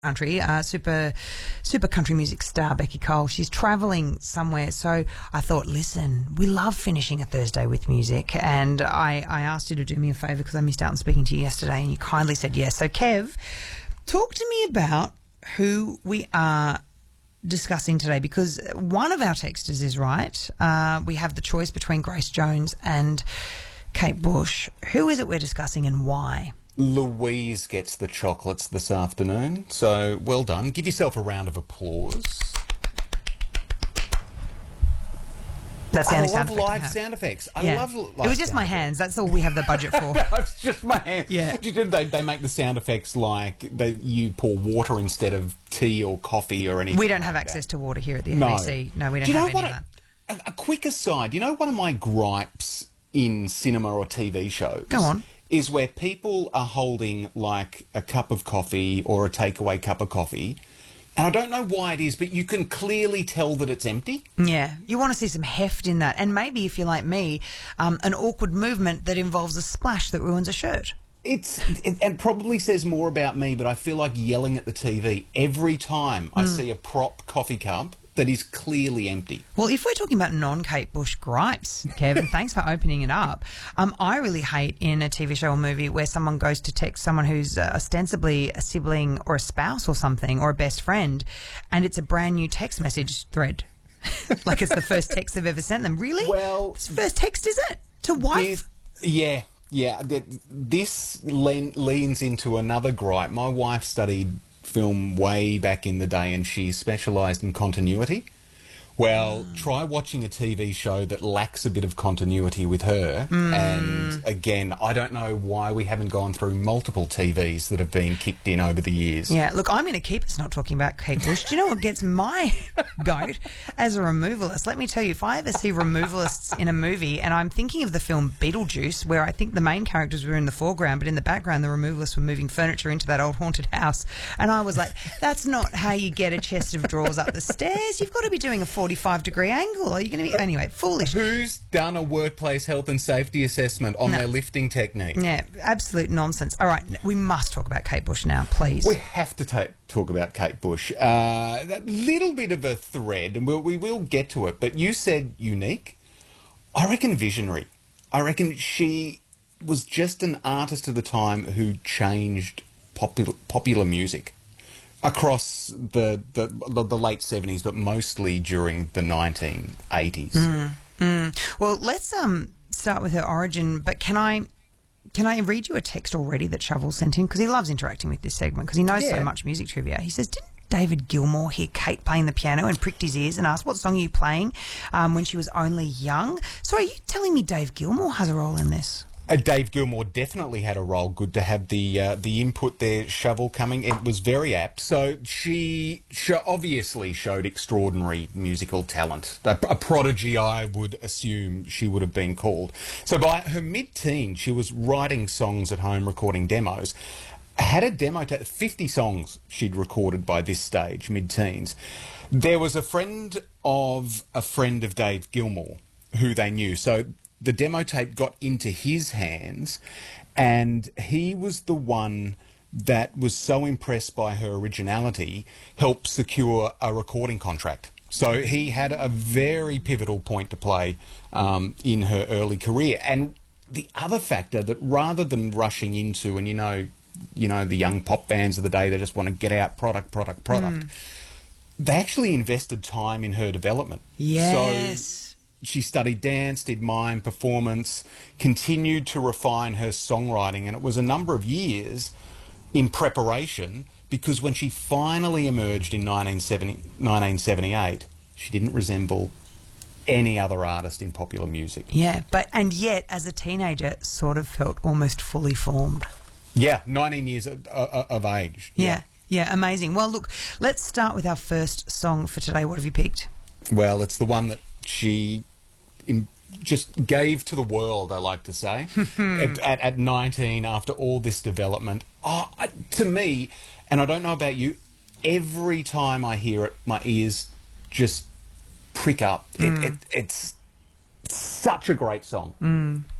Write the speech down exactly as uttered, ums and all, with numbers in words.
country, uh, super, super country music star Becky Cole. She's travelling somewhere, so I thought, listen, we love finishing a Thursday with music, and I, I asked you to do me a favour because I missed out on speaking to you yesterday, and you kindly said yes. So, Kev, talk to me about who we are discussing today, because one of our texters is right. Uh, we have the choice between Grace Jones and Kate Bush. Who is it we're discussing and why? Louise gets the chocolates this afternoon, so well done. Give yourself a round of applause. That's the I only love sound effect I live have. sound effects. I Yeah. love live It was just sound my effects. hands. That's all we have the budget for. It's just my hands. Yeah. They, they make the sound effects like they, you pour water instead of tea or coffee or anything. We don't have like access that. to water here at the No. A B C. No, we don't Do you have know any what? of that. A, a quick aside. You know, one of my gripes in cinema or T V shows. Go on. Is where people are holding like a cup of coffee or a takeaway cup of coffee. And I don't know why it is, but you can clearly tell that it's empty. Yeah, you want to see some heft in that. And maybe, if you're like me, um, an awkward movement that involves a splash that ruins a shirt. It's it, it probably says more about me, but I feel like yelling at the T V every time I see a prop coffee cup that is clearly empty. Well, if we're talking about non-Kate Bush gripes, Kevin, thanks for opening it up. Um, I really hate in a T V show or movie where someone goes to text someone who's uh, ostensibly a sibling or a spouse or something or a best friend, and it's a brand new text message thread. Like it's the first text they've ever sent them. Really? Well, it's the first text, is it? To wife? Yeah, yeah. th- This lean, leans into another gripe. My wife studied film way back in the day and she specialised in continuity. Well, mm. try watching a T V show that lacks a bit of continuity with her. Mm. And again, I don't know why we haven't gone through multiple T Vs that have been kicked in over the years. Yeah, look, I'm going to keep us not talking about Kate Bush. Do you know what gets my goat as a removalist? Let me tell you, if I ever see removalists in a movie, and I'm thinking of the film Beetlejuice, where I think the main characters were in the foreground, but in the background the removalists were moving furniture into that old haunted house. And I was like, that's not how you get a chest of drawers up the stairs. You've got to be doing a forty-five degree angle. Are you going to be... Anyway, foolish. Who's done a workplace health and safety assessment on No. their lifting technique? Yeah, absolute nonsense. All right, we must talk about Kate Bush now, please. We have to ta- talk about Kate Bush. Uh, that little bit of a thread, and we'll, we will get to it, but you said unique. I reckon visionary. I reckon she was just an artist of the time who changed popular, popular music across the, the, the, the late seventies, but mostly during the nineteen eighties. Mm, mm. Well, let's um start with her origin, but can I... Can I read you a text already that Shovel sent in? Because he loves interacting with this segment because he knows Yeah. so much music trivia. He says, didn't David Gilmour hear Kate playing the piano and pricked his ears and asked, what song are you playing um, when she was only young? So are you telling me Dave Gilmour has a role in this? Uh, Dave Gilmour definitely had a role. Good to have the uh, the input there, Shovel, coming. It was very apt. So she sh- obviously showed extraordinary musical talent. A, a prodigy, I would assume she would have been called. So by her mid-teen, she was writing songs at home, recording demos. Had a demo, ta- fifty songs she'd recorded by this stage, mid-teens. There was a friend of a friend of Dave Gilmour who they knew. So the demo tape got into his hands and he was the one that was so impressed by her originality, helped secure a recording contract. So he had a very pivotal point to play um, in her early career. And the other factor that rather than rushing into, and you know, you know, the young pop bands of the day, they just want to get out product, product, product. Mm. They actually invested time in her development. Yes. So she studied dance, did mime, performance, continued to refine her songwriting, and it was a number of years in preparation because when she finally emerged in nineteen seventy-eight, she didn't resemble any other artist in popular music. Yeah, but and yet as a teenager sort of felt almost fully formed. Yeah, nineteen years of, of age. Yeah, yeah, amazing. Well, look, let's start with our first song for today. What have you picked? Well, it's the one that she in, just gave to the world, I like to say, at, at, at nineteen, after all this development. Oh, I, to me, and I don't know about you, every time I hear it, my ears just prick up. It, Mm. it, it's such a great song. Mm.